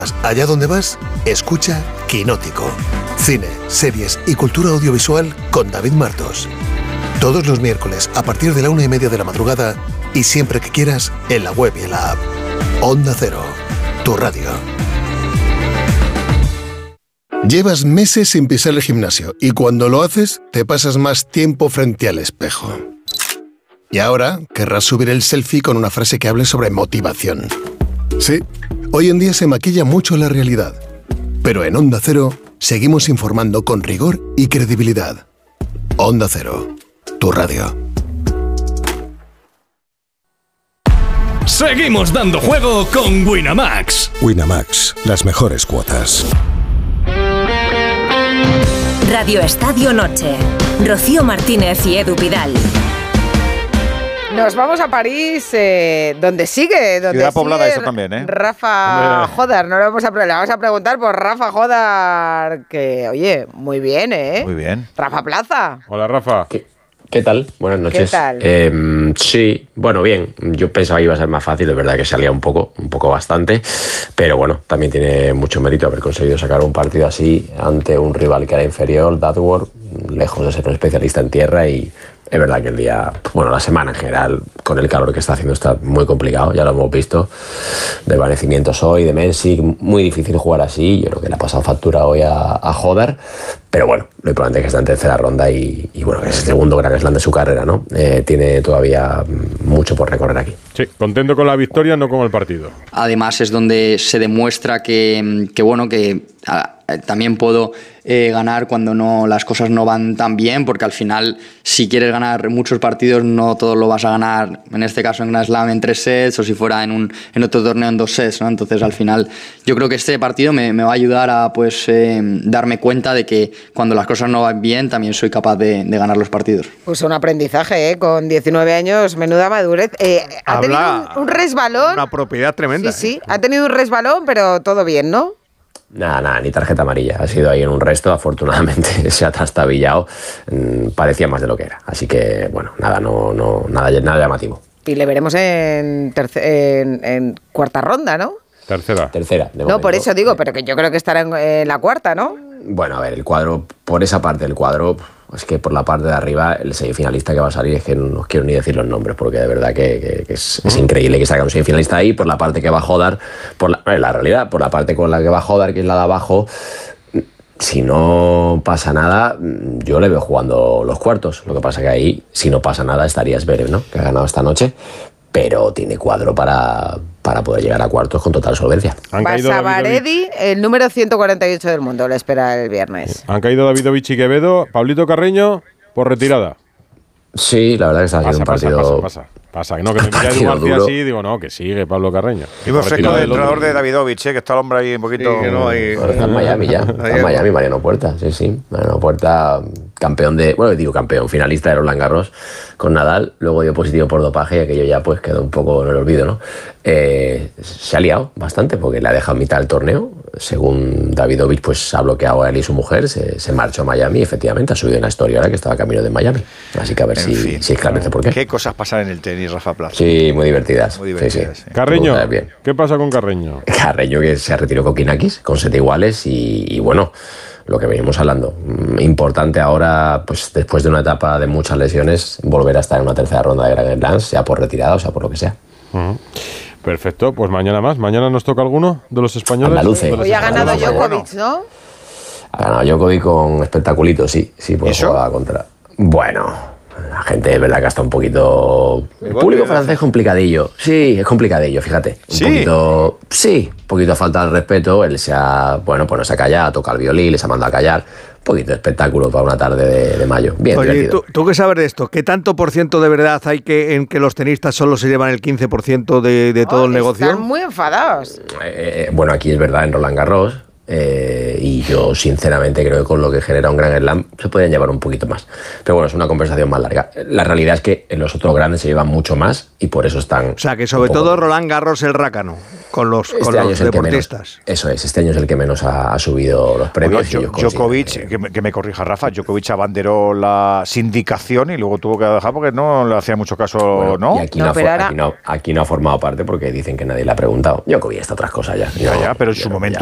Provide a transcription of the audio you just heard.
Allá donde vas, escucha Quinótico. Cine, series y cultura audiovisual con David Martos. Todos los miércoles a partir de la 1:30 de la madrugada y siempre que quieras en la web y en la app. Onda Cero, tu radio. Llevas meses sin pisar el gimnasio y cuando lo haces te pasas más tiempo frente al espejo. Y ahora querrás subir el selfie con una frase que hable sobre motivación. Sí, hoy en día se maquilla mucho la realidad, pero en Onda Cero seguimos informando con rigor y credibilidad. Onda Cero, tu radio. Seguimos dando juego con Winamax. Winamax, las mejores cuotas. Radio Estadio Noche. Rocío Martínez y Edu Pidal. Nos vamos a París, donde sigue. Ciudad poblada eso también, ¿eh? Rafa Jodar, le vamos a preguntar por Rafa Jodar, que, oye, muy bien, ¿eh? Muy bien. Rafa Plaza. Hola, Rafa. ¿Qué tal? Buenas noches. ¿Qué tal? Sí, bueno, bien. Yo pensaba que iba a ser más fácil, es verdad que salía un poco bastante, pero bueno, también tiene mucho mérito haber conseguido sacar un partido así ante un rival que era inferior, Dadworth, lejos de ser un especialista en tierra, y es verdad que el día, bueno, la semana en general, con el calor que está haciendo, está muy complicado, ya lo hemos visto, desvanecimientos hoy, de Mensic, muy difícil jugar así. Yo creo que le ha pasado factura hoy a Jodar, pero bueno, lo importante es que está en tercera ronda y bueno, que es el segundo Grand Slam de su carrera, ¿no? Tiene todavía mucho por recorrer aquí. Sí, contento con la victoria, no con el partido. Además es donde se demuestra que también puedo ganar cuando las cosas no van tan bien, porque al final, si quieres ganar muchos partidos, no todos lo vas a ganar, en este caso en Grand Slam en 3 sets, o si fuera en otro torneo en 2 sets, ¿no? Entonces al final yo creo que este partido me va a ayudar a darme cuenta de que cuando las cosas no van bien también soy capaz de ganar los partidos. Pues un aprendizaje, con 19 años, menuda madurez. Ha tenido un resbalón. Una propiedad tremenda. Sí, ha tenido un resbalón, pero todo bien, ¿no? Nada, ni tarjeta amarilla. Ha sido ahí en un resto, afortunadamente se ha trastabillado. Parecía más de lo que era. Así que, bueno, nada llamativo. Y le veremos en cuarta ronda, ¿no? Tercera. No, por eso digo, pero que yo creo que estará en la cuarta, ¿no? Bueno, a ver, el cuadro, por esa parte del cuadro, es que por la parte de arriba, el semifinalista que va a salir, es que no os quiero ni decir los nombres, porque de verdad que es increíble que salga un semifinalista ahí, por la parte que va a Jodar, la realidad, por la parte con la que va a Jodar, que es la de abajo. Si no pasa nada, yo le veo jugando los cuartos. Lo que pasa que ahí, si no pasa nada, estaría Zverev, ¿no? Que ha ganado esta noche, pero tiene cuadro para poder llegar a cuartos con total solvencia. Basavaredi, el número 148 del mundo, lo espera el viernes. Han caído Davidovich y Quevedo. Pablito Carreño, por retirada. Sí, la verdad que está haciendo un partido... Pasa, que no, que me mira Edu García así, digo, no, que sigue Pablo Carreño. Digo, fresco del entrenador de Davidovich, que está el hombre ahí un poquito... Sí, que no hay... Está en Miami ya, está en Miami Mariano Puerta, sí. Mariano Puerta, campeón finalista de Roland Garros con Nadal, luego dio positivo por dopaje y aquello ya pues quedó un poco en el olvido, ¿no? Se ha liado bastante porque le ha dejado mitad del torneo. Según Davidovich, pues ha bloqueado a él y su mujer, se marchó a Miami, efectivamente, ha subido una historia ahora que estaba camino de Miami. Así que a ver si esclarece por qué. ¿Qué cosas pasan en el tenis, Rafa Plaza? Sí, muy divertidas. Sí. Carreño, ¿qué pasa con Carreño? Carreño, que se retiró con Kokinakis, con 7 iguales y bueno, lo que venimos hablando. Importante ahora, pues después de una etapa de muchas lesiones, volver a estar en una tercera ronda de Grand Slam, sea por retirada o sea por lo que sea. Perfecto, pues mañana más. ¿Mañana nos toca alguno de los españoles? Andaluces. Hoy ha ganado Djokovic, ¿no? Ha ganado Djokovic con espectaculito, sí, pues jugaba contra... Bueno, la gente es verdad que está un poquito... El público francés es complicadillo. Sí, es complicadillo, fíjate. Un poquito a falta de respeto. Él se ha callado, toca el violín, les ha mandado a callar. Un poquito de espectáculo para una tarde de mayo. Bien. Oye, divertido. ¿tú qué sabes de esto? ¿Qué tanto por ciento de verdad hay en que los tenistas solo se llevan el 15% de todo el negocio? Están muy enfadados. Bueno, aquí es verdad, en Roland Garros. Y yo sinceramente creo que con lo que genera un Grand Slam se podrían llevar un poquito más, pero bueno, es una conversación más larga. La realidad es que en los otros grandes se llevan mucho más y por eso están... O sea, que sobre todo Roland Garros el rácano. con los año es el deportistas. Eso es, este año es el que menos ha subido los premios. Oye, Djokovic, que me corrija Rafa, Djokovic abanderó la sindicación y luego tuvo que dejar porque no le hacía mucho caso, bueno, ¿no? Y aquí no ha formado parte porque dicen que nadie le ha preguntado. Djokovic está otras cosas ya. Ya, pero en su momento